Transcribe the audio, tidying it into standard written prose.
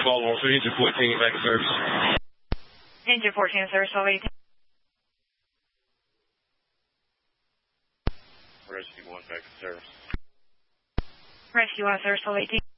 Baltimore, so Engine 14 back in service. Engine 14 service, 1218. Rescue 1 back in service. Rescue 1 service, 1218.